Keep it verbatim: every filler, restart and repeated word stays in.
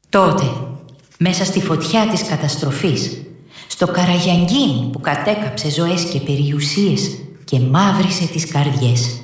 Τότε, μέσα στη φωτιά της καταστροφής, στο καραγιαγκίνι που κατέκαψε ζωές και περιουσίες και μαύρισε τις καρδιές,